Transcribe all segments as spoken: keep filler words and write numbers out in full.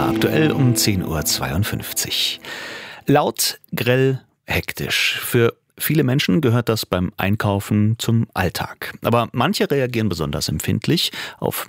R aktuell um zehn Uhr zweiundfünfzig. Laut, grell, hektisch. Für viele Menschen gehört das beim Einkaufen zum Alltag. Aber manche reagieren besonders empfindlich auf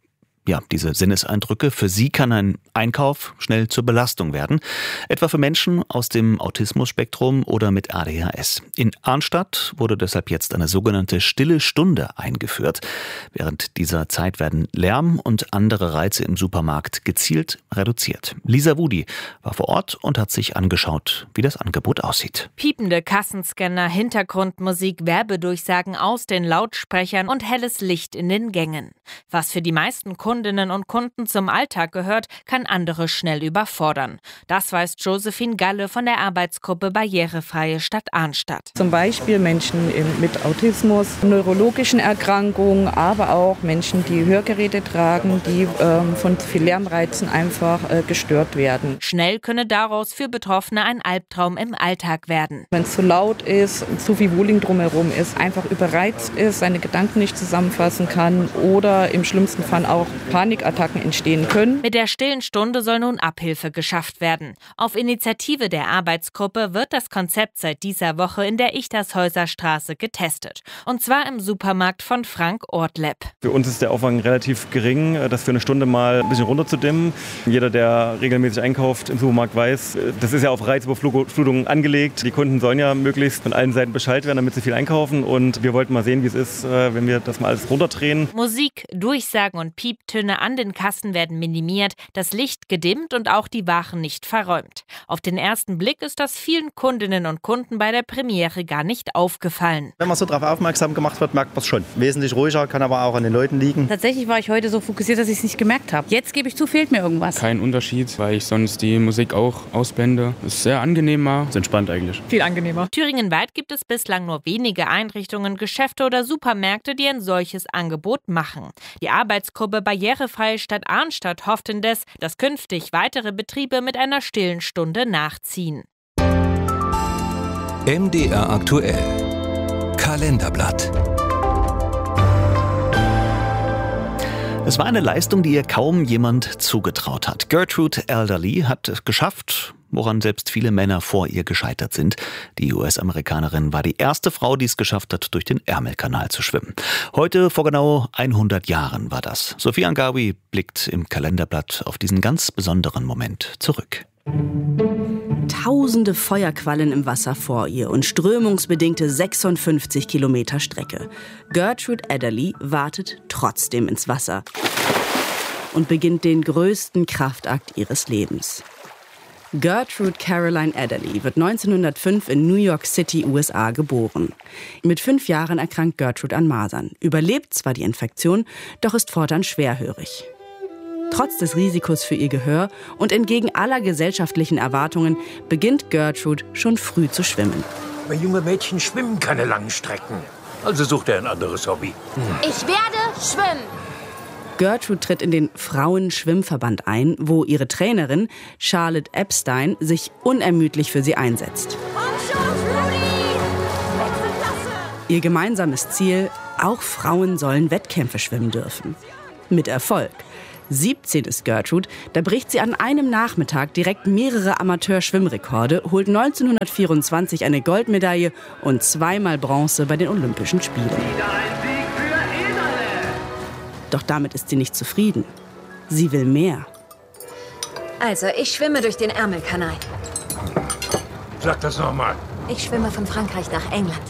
ja, diese Sinneseindrücke. Für sie kann ein Einkauf schnell zur Belastung werden. Etwa für Menschen aus dem Autismus-Spektrum oder mit A D H S. In Arnstadt wurde deshalb jetzt eine sogenannte stille Stunde eingeführt. Während dieser Zeit werden Lärm und andere Reize im Supermarkt gezielt reduziert. Lisa Wudi war vor Ort und hat sich angeschaut, wie das Angebot aussieht. Piepende Kassenscanner, Hintergrundmusik, Werbedurchsagen aus den Lautsprechern und helles Licht in den Gängen. Was für die meisten Kundinnen und Kunden zum Alltag gehört, kann andere schnell überfordern. Das weiß Josephine Galle von der Arbeitsgruppe Barrierefreie Stadt Arnstadt. Zum Beispiel Menschen mit Autismus, neurologischen Erkrankungen, aber auch Menschen, die Hörgeräte tragen, die ähm, von viel Lärmreizen einfach äh, gestört werden. Schnell könne daraus für Betroffene ein Albtraum im Alltag werden. Wenn es zu laut ist, zu viel Wohling drumherum ist, einfach überreizt ist, seine Gedanken nicht zusammenfassen kann oder im schlimmsten Fall auch Panikattacken entstehen können. Mit der stillen Stunde soll nun Abhilfe geschafft werden. Auf Initiative der Arbeitsgruppe wird das Konzept seit dieser Woche in der Ichtershäuser Straße getestet. Und zwar im Supermarkt von Frank Ortleb. Für uns ist der Aufwand relativ gering, das für eine Stunde mal ein bisschen runterzudimmen. Jeder, der regelmäßig einkauft im Supermarkt, weiß, das ist ja auf Reizüberflutung angelegt. Die Kunden sollen ja möglichst von allen Seiten Bescheid werden, damit sie viel einkaufen. Und wir wollten mal sehen, wie es ist, wenn wir das mal alles runterdrehen. Musik, Durchsagen und Pieptöne an den Kassen werden minimiert, das Licht gedimmt und auch die Waren nicht verräumt. Auf den ersten Blick ist das vielen Kundinnen und Kunden bei der Premiere gar nicht aufgefallen. Wenn man so darauf aufmerksam gemacht wird, merkt man es schon. Wesentlich ruhiger, kann aber auch an den Leuten liegen. Tatsächlich war ich heute so fokussiert, dass ich es nicht gemerkt habe. Jetzt gebe ich zu, fehlt mir irgendwas. Kein Unterschied, weil ich sonst die Musik auch ausblende. Ist sehr angenehmer. Ist entspannt eigentlich. Viel angenehmer. Thüringenweit gibt es bislang nur wenige Einrichtungen, Geschäfte oder Supermärkte, die ein solches Angebot machen. Die Arbeitsgruppe Barrierefreie Stadt Arnstadt hofft indes, dass künftig weitere Betriebe mit einer stillen Stunde nachziehen. M D R aktuell. Kalenderblatt. Es war eine Leistung, die ihr kaum jemand zugetraut hat. Gertrude Elderly hat es geschafft, woran selbst viele Männer vor ihr gescheitert sind. Die U S-Amerikanerin war die erste Frau, die es geschafft hat, durch den Ärmelkanal zu schwimmen. Heute, vor genau hundert Jahren, war das. Sophie Angawi blickt im Kalenderblatt auf diesen ganz besonderen Moment zurück. Tausende Feuerquallen im Wasser vor ihr und strömungsbedingte sechsundfünfzig Kilometer Strecke. Gertrude Elderly wartet trotzdem ins Wasser und beginnt den größten Kraftakt ihres Lebens. Gertrude Caroline Elderly wird neunzehnhundertfünf in New York City, U S A, geboren. Mit fünf Jahren erkrankt Gertrude an Masern, überlebt zwar die Infektion, doch ist fortan schwerhörig. Trotz des Risikos für ihr Gehör und entgegen aller gesellschaftlichen Erwartungen beginnt Gertrude schon früh zu schwimmen. Aber junge Mädchen schwimmen keine langen Strecken. Also sucht er ein anderes Hobby. Hm. Ich werde schwimmen. Gertrude tritt in den Frauenschwimmverband ein, wo ihre Trainerin Charlotte Epstein sich unermüdlich für sie einsetzt. Ihr gemeinsames Ziel: auch Frauen sollen Wettkämpfe schwimmen dürfen. Mit Erfolg. siebzehn ist Gertrude, da bricht sie an einem Nachmittag direkt mehrere Amateurschwimmrekorde, holt neunzehnhundertvierundzwanzig eine Goldmedaille und zweimal Bronze bei den Olympischen Spielen. Doch damit ist sie nicht zufrieden. Sie will mehr. Also, ich schwimme durch den Ärmelkanal. Sag das nochmal. Ich schwimme von Frankreich nach England.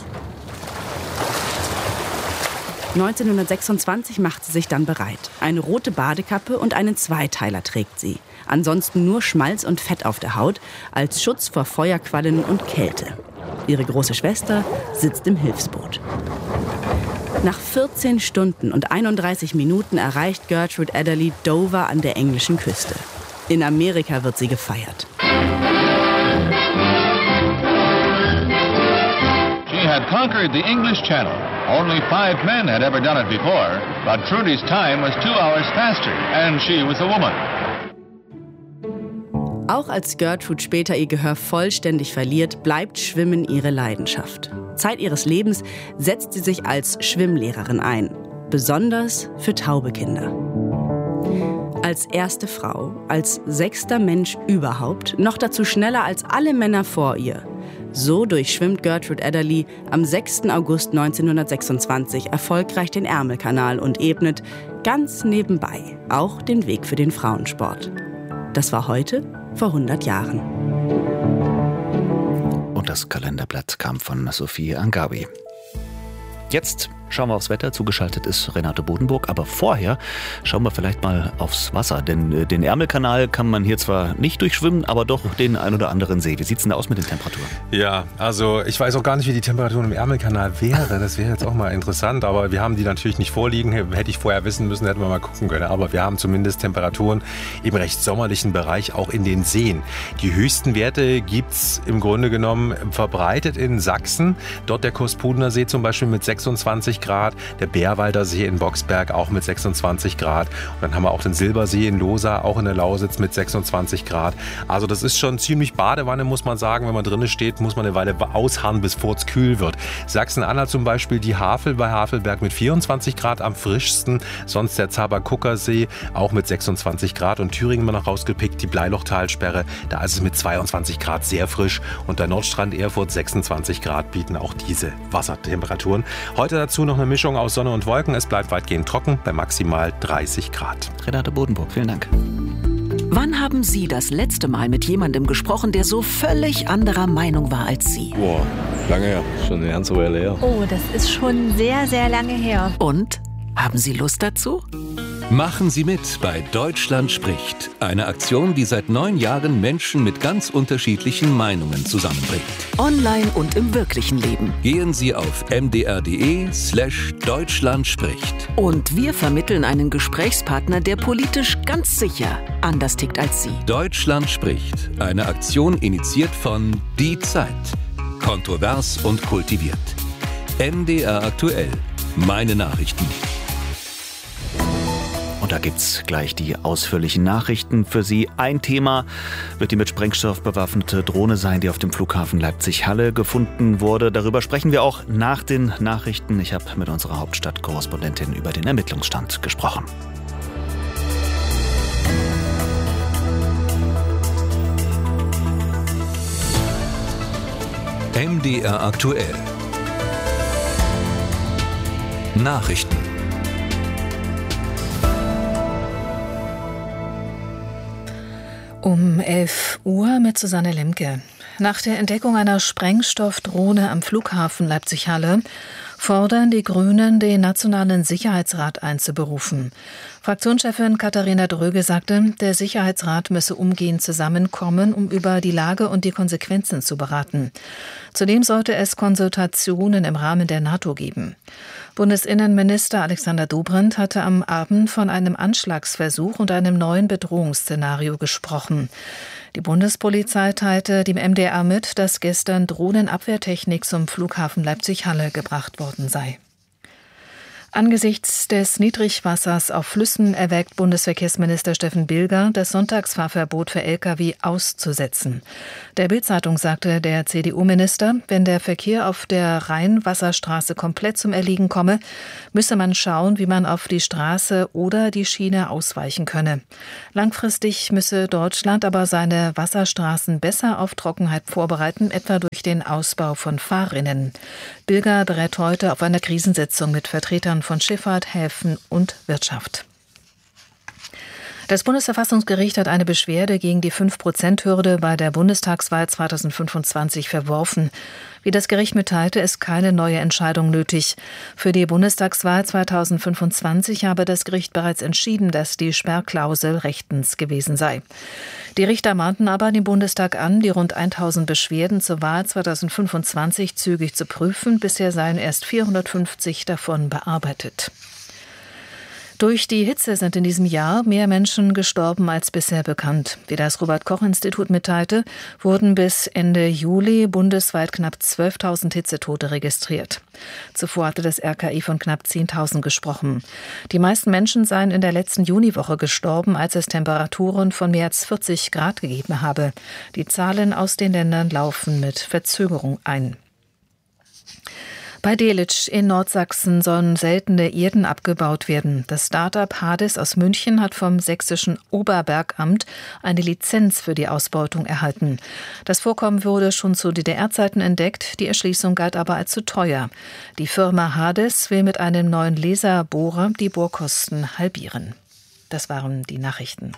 neunzehnhundertsechsundzwanzig macht sie sich dann bereit. Eine rote Badekappe und einen Zweiteiler trägt sie. Ansonsten nur Schmalz und Fett auf der Haut, als Schutz vor Feuerquallen und Kälte. Ihre große Schwester sitzt im Hilfsboot. Nach vierzehn Stunden und einunddreißig Minuten erreicht Gertrude Elderly Dover an der englischen Küste. In Amerika wird sie gefeiert. She had conquered the English Channel. Only five men had ever done it before, but Trudy's time was two hours faster, and she was a woman. Auch als Gertrude später ihr Gehör vollständig verliert, bleibt Schwimmen ihre Leidenschaft. Zeit ihres Lebens setzt sie sich als Schwimmlehrerin ein, besonders für taube Kinder. Als erste Frau, als sechster Mensch überhaupt, noch dazu schneller als alle Männer vor ihr. So durchschwimmt Gertrude Adderley am sechsten August neunzehnhundertsechsundzwanzig erfolgreich den Ärmelkanal und ebnet ganz nebenbei auch den Weg für den Frauensport. Das war heute vor hundert Jahren. Und das Kalenderblatt kam von Sophie Angabi. Jetzt schauen wir aufs Wetter. Zugeschaltet ist Renate Bodenburg. Aber vorher schauen wir vielleicht mal aufs Wasser. Denn den Ärmelkanal kann man hier zwar nicht durchschwimmen, aber doch den ein oder anderen See. Wie sieht es denn da aus mit den Temperaturen? Ja, also ich weiß auch gar nicht, wie die Temperatur im Ärmelkanal wäre. Das wäre jetzt auch mal interessant. Aber wir haben die natürlich nicht vorliegen. Hätte ich vorher wissen müssen, hätten wir mal gucken können. Aber wir haben zumindest Temperaturen im recht sommerlichen Bereich, auch in den Seen. Die höchsten Werte gibt es im Grunde genommen verbreitet in Sachsen. Dort der Kurspudner See zum Beispiel mit sechsundzwanzig Grad, der Bärwalder See in Boxberg auch mit sechsundzwanzig Grad. Und dann haben wir auch den Silbersee in Lohsa, auch in der Lausitz mit sechsundzwanzig Grad. Also das ist schon ziemlich Badewanne, muss man sagen. Wenn man drinnen steht, muss man eine Weile ausharren, bevor es kühl wird. Sachsen-Anhalt zum Beispiel die Havel bei Havelberg mit vierundzwanzig Grad am frischsten. Sonst der Zaberkucker See auch mit sechsundzwanzig Grad. Und Thüringen mal noch rausgepickt, die Bleilochtalsperre. Da ist es mit zweiundzwanzig Grad sehr frisch. Und der Nordstrand Erfurt sechsundzwanzig Grad bieten auch diese Wassertemperaturen. Heute dazu noch eine Mischung aus Sonne und Wolken. Es bleibt weitgehend trocken bei maximal dreißig Grad. Renate Bodenburg, vielen Dank. Wann haben Sie das letzte Mal mit jemandem gesprochen, der so völlig anderer Meinung war als Sie? Boah, lange her. Schon eine ganze Weile her. Oh, das ist schon sehr, sehr lange her. Und? Haben Sie Lust dazu? Machen Sie mit bei Deutschland spricht. Eine Aktion, die seit neun Jahren Menschen mit ganz unterschiedlichen Meinungen zusammenbringt. Online und im wirklichen Leben. Gehen Sie auf mdr.de slash Deutschland spricht. Und wir vermitteln einen Gesprächspartner, der politisch ganz sicher anders tickt als Sie. Deutschland spricht. Eine Aktion initiiert von Die Zeit. Kontrovers und kultiviert. M D R aktuell. Meine Nachrichten. Und da gibt's gleich die ausführlichen Nachrichten für Sie. Ein Thema wird die mit Sprengstoff bewaffnete Drohne sein, die auf dem Flughafen Leipzig-Halle gefunden wurde. Darüber sprechen wir auch nach den Nachrichten. Ich habe mit unserer Hauptstadtkorrespondentin über den Ermittlungsstand gesprochen. M D R aktuell. Nachrichten. Um elf Uhr mit Susanne Lemke. Nach der Entdeckung einer Sprengstoffdrohne am Flughafen Leipzig-Halle fordern die Grünen, den Nationalen Sicherheitsrat einzuberufen. Fraktionschefin Katharina Dröge sagte, der Sicherheitsrat müsse umgehend zusammenkommen, um über die Lage und die Konsequenzen zu beraten. Zudem sollte es Konsultationen im Rahmen der NATO geben. Bundesinnenminister Alexander Dobrindt hatte am Abend von einem Anschlagsversuch und einem neuen Bedrohungsszenario gesprochen. Die Bundespolizei teilte dem M D R mit, dass gestern Drohnenabwehrtechnik zum Flughafen Leipzig-Halle gebracht worden sei. Angesichts des Niedrigwassers auf Flüssen erwägt Bundesverkehrsminister Steffen Bilger, das Sonntagsfahrverbot für L K W auszusetzen. Der Bild-Zeitung sagte der C D U-Minister, wenn der Verkehr auf der Rhein-Wasserstraße komplett zum Erliegen komme, müsse man schauen, wie man auf die Straße oder die Schiene ausweichen könne. Langfristig müsse Deutschland aber seine Wasserstraßen besser auf Trockenheit vorbereiten, etwa durch den Ausbau von Fahrrinnen. Bilger berät heute auf einer Krisensitzung mit Vertretern von Schifffahrt, Häfen und Wirtschaft. Das Bundesverfassungsgericht hat eine Beschwerde gegen die fünf Prozent Hürde bei der Bundestagswahl zweitausendfünfundzwanzig verworfen. Wie das Gericht mitteilte, ist keine neue Entscheidung nötig. Für die Bundestagswahl zweitausendfünfundzwanzig habe das Gericht bereits entschieden, dass die Sperrklausel rechtens gewesen sei. Die Richter mahnten aber den Bundestag an, die rund tausend Beschwerden zur Wahl zweitausendfünfundzwanzig zügig zu prüfen. Bisher seien erst vierhundertfünfzig davon bearbeitet. Durch die Hitze sind in diesem Jahr mehr Menschen gestorben als bisher bekannt. Wie das Robert-Koch-Institut mitteilte, wurden bis Ende Juli bundesweit knapp zwölftausend Hitzetote registriert. Zuvor hatte das R K I von knapp zehntausend gesprochen. Die meisten Menschen seien in der letzten Juniwoche gestorben, als es Temperaturen von mehr als vierzig Grad gegeben habe. Die Zahlen aus den Ländern laufen mit Verzögerung ein. Bei Delitzsch in Nordsachsen sollen seltene Erden abgebaut werden. Das Start-up Hades aus München hat vom sächsischen Oberbergamt eine Lizenz für die Ausbeutung erhalten. Das Vorkommen wurde schon zu D D R-Zeiten entdeckt, die Erschließung galt aber als zu teuer. Die Firma Hades will mit einem neuen Laserbohrer die Bohrkosten halbieren. Das waren die Nachrichten.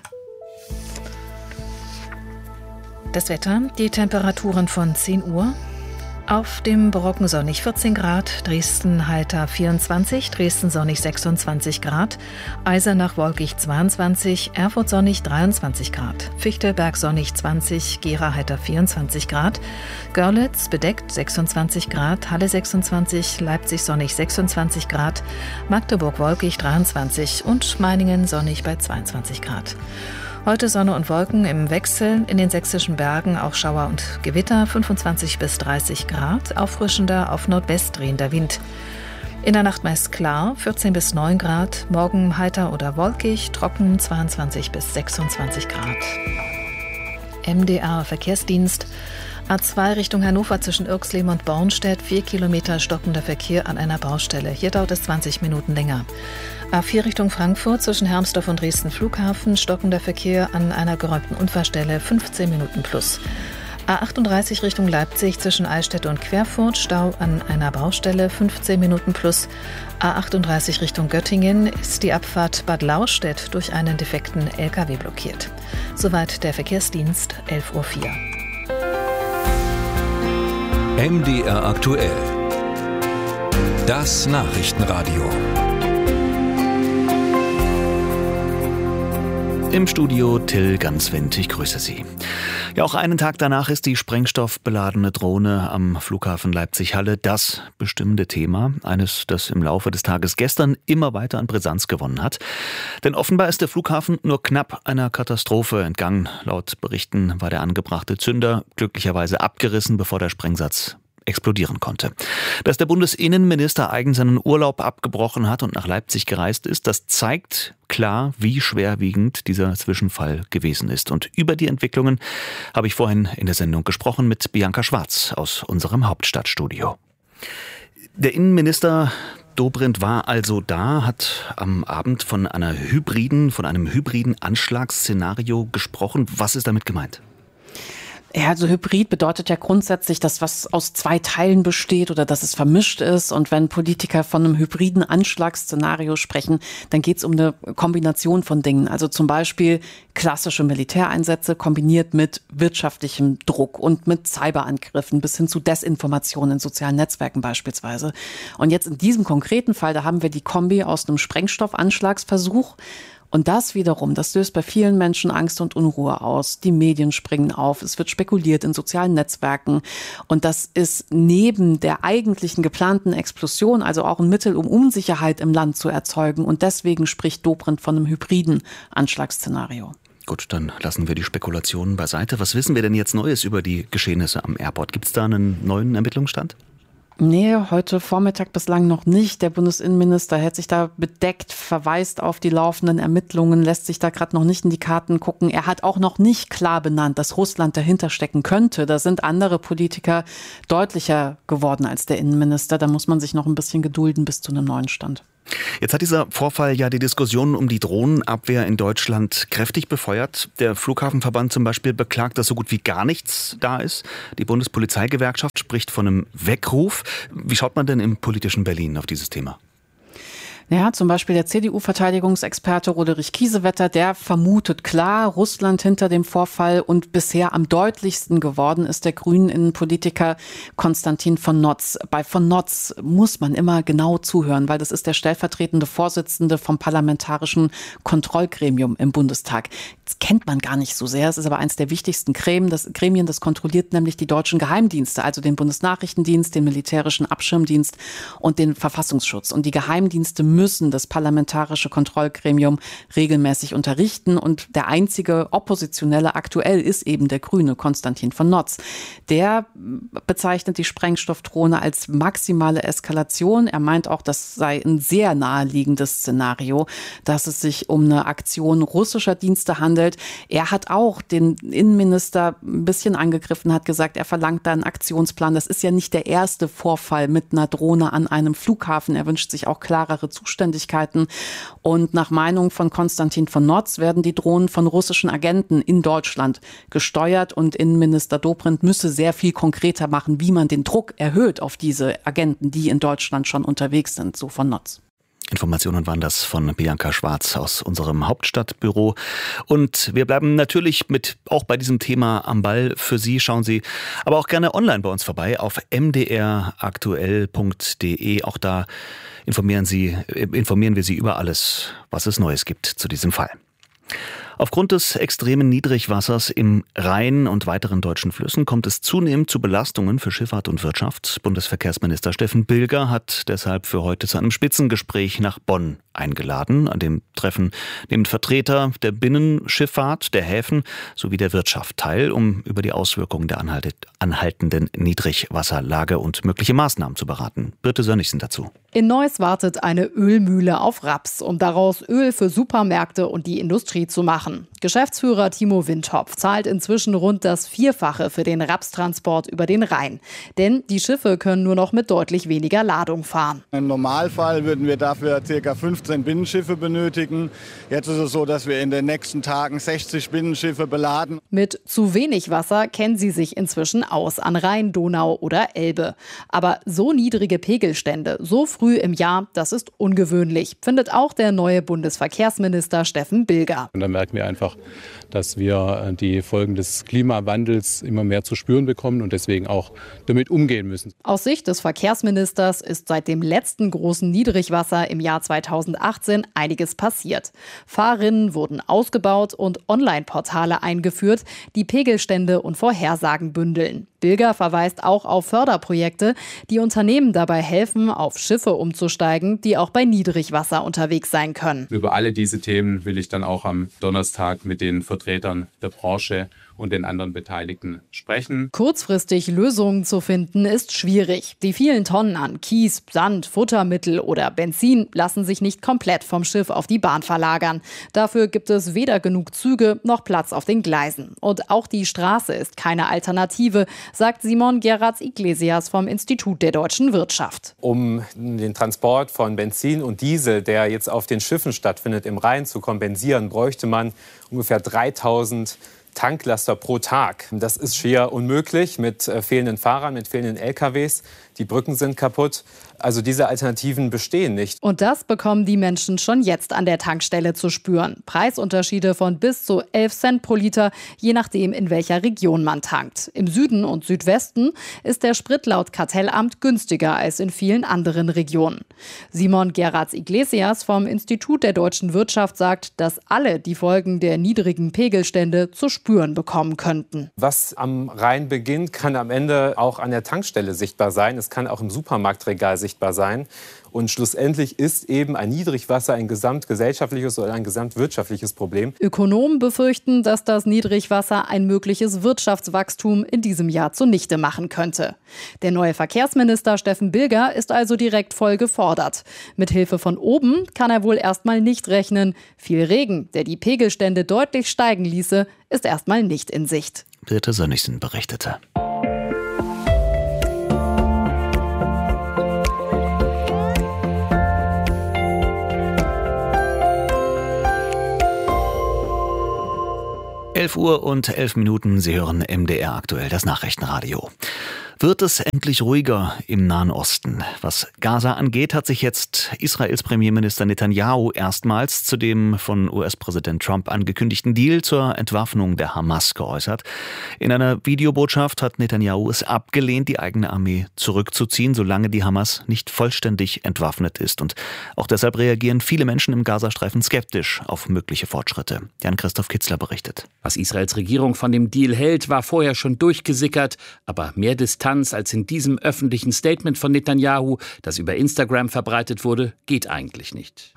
Das Wetter, die Temperaturen von zehn Uhr. Auf dem Brocken sonnig vierzehn Grad, Dresden heiter vierundzwanzig, Dresden sonnig sechsundzwanzig Grad, Eisenach wolkig zweiundzwanzig, Erfurt sonnig dreiundzwanzig Grad, Fichtelberg sonnig zwanzig, Gera heiter vierundzwanzig Grad, Görlitz bedeckt sechsundzwanzig Grad, Halle sechsundzwanzig, Leipzig sonnig sechsundzwanzig Grad, Magdeburg wolkig dreiundzwanzig und Meiningen sonnig bei zweiundzwanzig Grad. Heute Sonne und Wolken im Wechsel, in den sächsischen Bergen auch Schauer und Gewitter, fünfundzwanzig bis dreißig Grad, auffrischender, auf Nordwest drehender Wind. In der Nacht meist klar, vierzehn bis neun Grad, morgen heiter oder wolkig, trocken, zweiundzwanzig bis sechsundzwanzig Grad. M D R Verkehrsdienst. A zwei Richtung Hannover zwischen Irxleben und Bornstedt, vier Kilometer stockender Verkehr an einer Baustelle. Hier dauert es zwanzig Minuten länger. A vier Richtung Frankfurt zwischen Hermsdorf und Dresden Flughafen, stockender Verkehr an einer geräumten Unfallstelle, fünfzehn Minuten plus. A achtunddreißig Richtung Leipzig zwischen Eichstätt und Querfurt, Stau an einer Baustelle, fünfzehn Minuten plus. A achtunddreißig Richtung Göttingen ist die Abfahrt Bad Laustedt durch einen defekten L K W blockiert. Soweit der Verkehrsdienst, elf Uhr vier. M D R aktuell. Das Nachrichtenradio. Im Studio Till Ganswind, ich grüße Sie. Ja, auch einen Tag danach ist die sprengstoffbeladene Drohne am Flughafen Leipzig-Halle das bestimmende Thema. Eines, das im Laufe des Tages gestern immer weiter an Brisanz gewonnen hat. Denn offenbar ist der Flughafen nur knapp einer Katastrophe entgangen. Laut Berichten war der angebrachte Zünder glücklicherweise abgerissen, bevor der Sprengsatz explodieren konnte. Dass der Bundesinnenminister eigens seinen Urlaub abgebrochen hat und nach Leipzig gereist ist, das zeigt klar, wie schwerwiegend dieser Zwischenfall gewesen ist. Und über die Entwicklungen habe ich vorhin in der Sendung gesprochen mit Bianca Schwarz aus unserem Hauptstadtstudio. Der Innenminister Dobrindt war also da, hat am Abend von einer hybriden, von einem hybriden Anschlagsszenario gesprochen. Was ist damit gemeint? Ja, also Hybrid bedeutet ja grundsätzlich, dass was aus zwei Teilen besteht oder dass es vermischt ist. Und wenn Politiker von einem hybriden Anschlagsszenario sprechen, dann geht es um eine Kombination von Dingen. Also zum Beispiel klassische Militäreinsätze kombiniert mit wirtschaftlichem Druck und mit Cyberangriffen bis hin zu Desinformation in sozialen Netzwerken beispielsweise. Und jetzt in diesem konkreten Fall, da haben wir die Kombi aus einem Sprengstoffanschlagsversuch. Und das wiederum, das löst bei vielen Menschen Angst und Unruhe aus. Die Medien springen auf, es wird spekuliert in sozialen Netzwerken. Und das ist neben der eigentlichen geplanten Explosion also auch ein Mittel, um Unsicherheit im Land zu erzeugen. Und deswegen spricht Dobrindt von einem hybriden Anschlagsszenario. Gut, dann lassen wir die Spekulationen beiseite. Was wissen wir denn jetzt Neues über die Geschehnisse am Airport? Gibt es da einen neuen Ermittlungsstand? Nee, heute Vormittag bislang noch nicht. Der Bundesinnenminister hält sich da bedeckt, verweist auf die laufenden Ermittlungen, lässt sich da gerade noch nicht in die Karten gucken. Er hat auch noch nicht klar benannt, dass Russland dahinter stecken könnte. Da sind andere Politiker deutlicher geworden als der Innenminister. Da muss man sich noch ein bisschen gedulden bis zu einem neuen Stand. Jetzt hat dieser Vorfall ja die Diskussion um die Drohnenabwehr in Deutschland kräftig befeuert. Der Flughafenverband zum Beispiel beklagt, dass so gut wie gar nichts da ist. Die Bundespolizeigewerkschaft spricht von einem Weckruf. Wie schaut man denn im politischen Berlin auf dieses Thema? Ja, zum Beispiel der C D U-Verteidigungsexperte Roderich Kiesewetter, der vermutet klar Russland hinter dem Vorfall, und bisher am deutlichsten geworden ist der Grünen-Innenpolitiker Konstantin von Notz. Bei von Notz muss man immer genau zuhören, weil das ist der stellvertretende Vorsitzende vom Parlamentarischen Kontrollgremium im Bundestag. Das kennt man gar nicht so sehr, es ist aber eines der wichtigsten Gremien, das, Gremien, das kontrolliert nämlich die deutschen Geheimdienste, also den Bundesnachrichtendienst, den militärischen Abschirmdienst und den Verfassungsschutz. Und die Geheimdienste müssen müssen das parlamentarische Kontrollgremium regelmäßig unterrichten. Und der einzige Oppositionelle aktuell ist eben der Grüne Konstantin von Notz. Der bezeichnet die Sprengstoffdrohne als maximale Eskalation. Er meint auch, das sei ein sehr naheliegendes Szenario, dass es sich um eine Aktion russischer Dienste handelt. Er hat auch den Innenminister ein bisschen angegriffen, hat gesagt, er verlangt da einen Aktionsplan. Das ist ja nicht der erste Vorfall mit einer Drohne an einem Flughafen. Er wünscht sich auch klarere Zuständigkeiten. Und nach Meinung von Konstantin von Notz werden die Drohnen von russischen Agenten in Deutschland gesteuert. Und Innenminister Dobrindt müsse sehr viel konkreter machen, wie man den Druck erhöht auf diese Agenten, die in Deutschland schon unterwegs sind, so von Notz. Informationen waren das von Bianca Schwarz aus unserem Hauptstadtbüro. Und wir bleiben natürlich mit auch bei diesem Thema am Ball für Sie. Schauen Sie aber auch gerne online bei uns vorbei auf m d r aktuell punkt d e. Auch da informieren Sie, informieren wir Sie über alles, was es Neues gibt zu diesem Fall. Aufgrund des extremen Niedrigwassers im Rhein und weiteren deutschen Flüssen kommt es zunehmend zu Belastungen für Schifffahrt und Wirtschaft. Bundesverkehrsminister Steffen Bilger hat deshalb für heute zu einem Spitzengespräch nach Bonn eingeladen. An dem Treffen nehmen Vertreter der Binnenschifffahrt, der Häfen sowie der Wirtschaft teil, um über die Auswirkungen der anhaltenden Niedrigwasserlage und mögliche Maßnahmen zu beraten. Birte Sönnigsen dazu. In Neuss wartet eine Ölmühle auf Raps, um daraus Öl für Supermärkte und die Industrie zu machen. Geschäftsführer Timo Windhopf zahlt inzwischen rund das Vierfache für den Rapstransport über den Rhein. Denn die Schiffe können nur noch mit deutlich weniger Ladung fahren. Im Normalfall würden wir dafür ca. fünfzehn Binnenschiffe benötigen. Jetzt ist es so, dass wir in den nächsten Tagen sechzig Binnenschiffe beladen. Mit zu wenig Wasser kennen sie sich inzwischen aus an Rhein, Donau oder Elbe. Aber so niedrige Pegelstände, so früh im Jahr, das ist ungewöhnlich, findet auch der neue Bundesverkehrsminister Steffen Bilger. Und da merken wir einfach, dass wir die Folgen des Klimawandels immer mehr zu spüren bekommen und deswegen auch damit umgehen müssen. Aus Sicht des Verkehrsministers ist seit dem letzten großen Niedrigwasser im Jahr zweitausendachtzehn einiges passiert. Fahrrinnen wurden ausgebaut und Online-Portale eingeführt, die Pegelstände und Vorhersagen bündeln. Bilger verweist auch auf Förderprojekte, die Unternehmen dabei helfen, auf Schiffe umzusteigen, die auch bei Niedrigwasser unterwegs sein können. Über alle diese Themen will ich dann auch am Donnerstag mit den Vertretern der Branche und den anderen Beteiligten sprechen. Kurzfristig Lösungen zu finden, ist schwierig. Die vielen Tonnen an Kies, Sand, Futtermittel oder Benzin lassen sich nicht komplett vom Schiff auf die Bahn verlagern. Dafür gibt es weder genug Züge noch Platz auf den Gleisen. Und auch die Straße ist keine Alternative, sagt Simon Geratz-Iglesias vom Institut der deutschen Wirtschaft. Um den Transport von Benzin und Diesel, der jetzt auf den Schiffen stattfindet, im Rhein zu kompensieren, bräuchte man ungefähr dreitausend Tanklaster pro Tag. Das ist schier unmöglich mit äh, fehlenden Fahrern, mit fehlenden L K Ws. Die Brücken sind kaputt. Also diese Alternativen bestehen nicht. Und das bekommen die Menschen schon jetzt an der Tankstelle zu spüren. Preisunterschiede von bis zu elf Cent pro Liter, je nachdem, in welcher Region man tankt. Im Süden und Südwesten ist der Sprit laut Kartellamt günstiger als in vielen anderen Regionen. Simon Geratz-Iglesias vom Institut der deutschen Wirtschaft sagt, dass alle die Folgen der niedrigen Pegelstände zu spüren bekommen könnten. Was am Rhein beginnt, kann am Ende auch an der Tankstelle sichtbar sein. Es kann auch im Supermarktregal sichtbar sein. Und schlussendlich ist eben ein Niedrigwasser ein gesamtgesellschaftliches oder ein gesamtwirtschaftliches Problem. Ökonomen befürchten, dass das Niedrigwasser ein mögliches Wirtschaftswachstum in diesem Jahr zunichte machen könnte. Der neue Verkehrsminister Steffen Bilger ist also direkt voll gefordert. Mit Hilfe von oben kann er wohl erstmal nicht rechnen. Viel Regen, der die Pegelstände deutlich steigen ließe, ist erstmal nicht in Sicht. Birte Sönnigsen berichtete. elf Uhr und elf Minuten, Sie hören M D R aktuell, das Nachrichtenradio. Wird es endlich ruhiger im Nahen Osten? Was Gaza angeht, hat sich jetzt Israels Premierminister Netanyahu erstmals zu dem von U S-Präsident Trump angekündigten Deal zur Entwaffnung der Hamas geäußert. In einer Videobotschaft hat Netanyahu es abgelehnt, die eigene Armee zurückzuziehen, solange die Hamas nicht vollständig entwaffnet ist. Und auch deshalb reagieren viele Menschen im Gazastreifen skeptisch auf mögliche Fortschritte. Jan-Christoph Kitzler berichtet. Was Israels Regierung von dem Deal hält, war vorher schon durchgesickert, aber mehr Distanz Distanz als in diesem öffentlichen Statement von Netanyahu, das über Instagram verbreitet wurde, geht eigentlich nicht.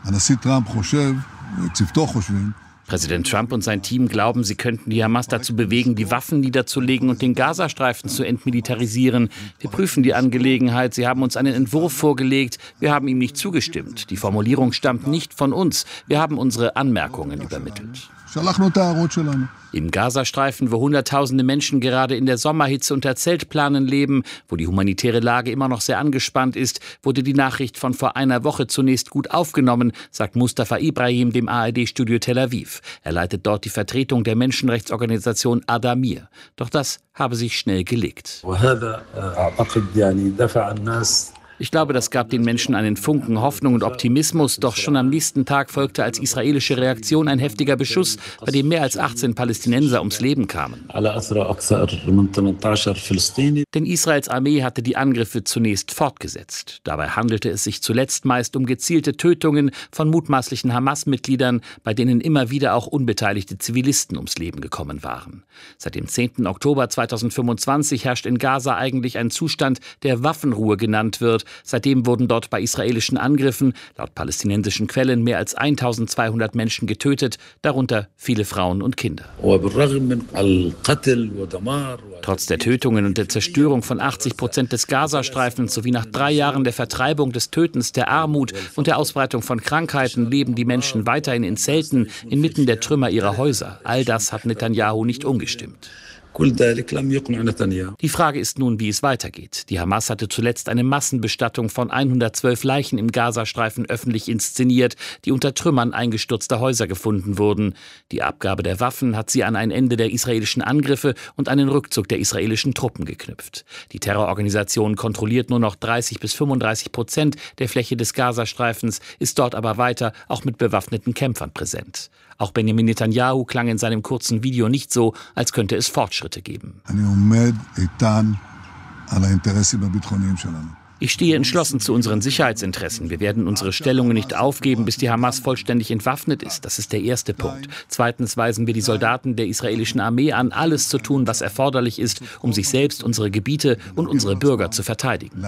Präsident Trump und sein Team glauben, sie könnten die Hamas dazu bewegen, die Waffen niederzulegen und den Gazastreifen zu entmilitarisieren. Wir prüfen die Angelegenheit. Sie haben uns einen Entwurf vorgelegt. Wir haben ihm nicht zugestimmt. Die Formulierung stammt nicht von uns. Wir haben unsere Anmerkungen übermittelt. Im Gazastreifen, wo Hunderttausende Menschen gerade in der Sommerhitze unter Zeltplanen leben, wo die humanitäre Lage immer noch sehr angespannt ist, wurde die Nachricht von vor einer Woche zunächst gut aufgenommen, sagt Mustafa Ibrahim dem A R D-Studio Tel Aviv. Er leitet dort die Vertretung der Menschenrechtsorganisation Adamir. Doch das habe sich schnell gelegt. Ich glaube, das gab den Menschen einen Funken Hoffnung und Optimismus, doch schon am nächsten Tag folgte als israelische Reaktion ein heftiger Beschuss, bei dem mehr als achtzehn Palästinenser ums Leben kamen. Denn Israels Armee hatte die Angriffe zunächst fortgesetzt. Dabei handelte es sich zuletzt meist um gezielte Tötungen von mutmaßlichen Hamas-Mitgliedern, bei denen immer wieder auch unbeteiligte Zivilisten ums Leben gekommen waren. Seit dem zehnten Oktober zweitausendfünfundzwanzig herrscht in Gaza eigentlich ein Zustand, der Waffenruhe genannt wird. Seitdem wurden dort bei israelischen Angriffen, laut palästinensischen Quellen, mehr als eintausendzweihundert Menschen getötet, darunter viele Frauen und Kinder. Trotz der Tötungen und der Zerstörung von achtzig Prozent des Gazastreifens sowie nach drei Jahren der Vertreibung, des Tötens, der Armut und der Ausbreitung von Krankheiten leben die Menschen weiterhin in Zelten inmitten der Trümmer ihrer Häuser. All das hat Netanyahu nicht umgestimmt. Die Frage ist nun, wie es weitergeht. Die Hamas hatte zuletzt eine Massenbestattung von hundertzwölf Leichen im Gazastreifen öffentlich inszeniert, die unter Trümmern eingestürzter Häuser gefunden wurden. Die Abgabe der Waffen hat sie an ein Ende der israelischen Angriffe und einen Rückzug der israelischen Truppen geknüpft. Die Terrororganisation kontrolliert nur noch dreißig bis fünfunddreißig Prozent der Fläche des Gazastreifens, ist dort aber weiter auch mit bewaffneten Kämpfern präsent. Auch Benjamin Netanyahu klang in seinem kurzen Video nicht so, als könnte es Fortschritte geben. Ich stehe entschlossen zu unseren Sicherheitsinteressen. Wir werden unsere Stellungen nicht aufgeben, bis die Hamas vollständig entwaffnet ist. Das ist der erste Punkt. Zweitens weisen wir die Soldaten der israelischen Armee an, alles zu tun, was erforderlich ist, um sich selbst, unsere Gebiete und unsere Bürger zu verteidigen.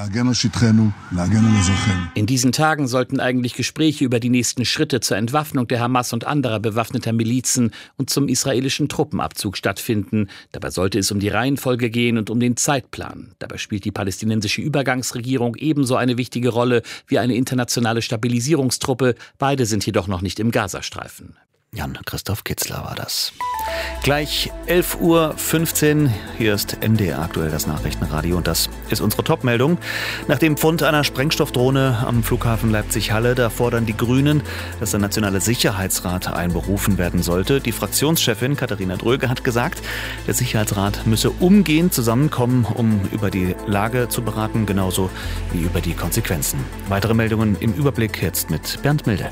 In diesen Tagen sollten eigentlich Gespräche über die nächsten Schritte zur Entwaffnung der Hamas und anderer bewaffneter Milizen und zum israelischen Truppenabzug stattfinden. Dabei sollte es um die Reihenfolge gehen und um den Zeitplan. Dabei spielt die palästinensische Übergangsregierung ebenso eine wichtige Rolle wie eine internationale Stabilisierungstruppe. Beide sind jedoch noch nicht im Gazastreifen. Jan-Christoph Kitzler war das. Gleich elf Uhr fünfzehn, hier ist M D R aktuell, das Nachrichtenradio, und das ist unsere Top-Meldung. Nach dem Fund einer Sprengstoffdrohne am Flughafen Leipzig-Halle, da fordern die Grünen, dass der Nationale Sicherheitsrat einberufen werden sollte. Die Fraktionschefin Katharina Dröge hat gesagt, der Sicherheitsrat müsse umgehend zusammenkommen, um über die Lage zu beraten, genauso wie über die Konsequenzen. Weitere Meldungen im Überblick jetzt mit Bernd Milde.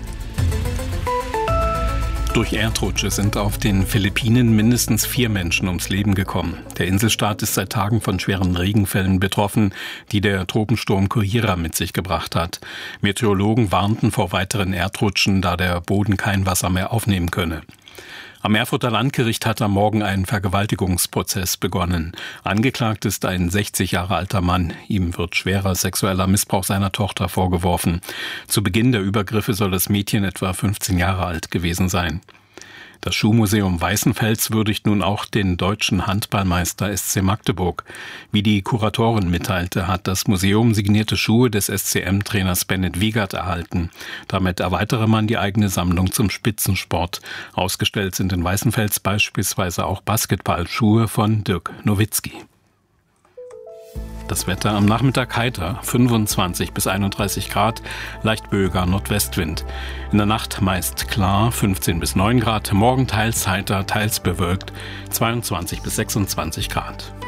Durch Erdrutsche sind auf den Philippinen mindestens vier Menschen ums Leben gekommen. Der Inselstaat ist seit Tagen von schweren Regenfällen betroffen, die der Tropensturm Kuhira mit sich gebracht hat. Meteorologen warnten vor weiteren Erdrutschen, da der Boden kein Wasser mehr aufnehmen könne. Am Erfurter Landgericht hat am Morgen ein Vergewaltigungsprozess begonnen. Angeklagt ist ein sechzig Jahre alter Mann. Ihm wird schwerer sexueller Missbrauch seiner Tochter vorgeworfen. Zu Beginn der Übergriffe soll das Mädchen etwa fünfzehn Jahre alt gewesen sein. Das Schuhmuseum Weißenfels würdigt nun auch den deutschen Handballmeister S C Magdeburg. Wie die Kuratorin mitteilte, hat das Museum signierte Schuhe des S C M-Trainers Bennett Wiegert erhalten. Damit erweitere man die eigene Sammlung zum Spitzensport. Ausgestellt sind in Weißenfels beispielsweise auch Basketballschuhe von Dirk Nowitzki. Das Wetter am Nachmittag heiter, fünfundzwanzig bis einunddreißig Grad, leicht böiger Nordwestwind. In der Nacht meist klar, fünfzehn bis neun Grad, morgen teils heiter, teils bewölkt, zweiundzwanzig bis sechsundzwanzig Grad.